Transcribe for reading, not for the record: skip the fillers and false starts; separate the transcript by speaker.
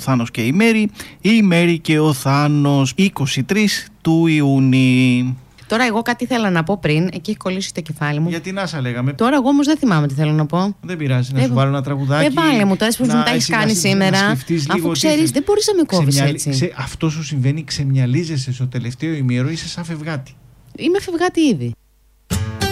Speaker 1: Θάνος και η Μέρη και ο Θάνος, 23 του Ιούνιου.
Speaker 2: Τώρα εγώ κάτι ήθελα να πω πριν, εκεί έχει κολλήσει το κεφάλι μου.
Speaker 1: Για την Άσα λέγαμε.
Speaker 2: Τώρα εγώ όμως δεν θυμάμαι τι θέλω να πω.
Speaker 1: Δεν πειράζει, να σου βάλω ένα τραγουδάκι.
Speaker 2: Βάλε μου τώρα, πώς μου τα έχεις κάνει σήμερα. Αφού ξέρεις, δεν μπορείς να με κόβεις έτσι.
Speaker 1: Αυτό σου συμβαίνει, ξεμυαλίζεσαι στο τελευταίο ημίωρο, είσαι σαν φευγάτη.
Speaker 2: Είμαι φευγάτη ήδη.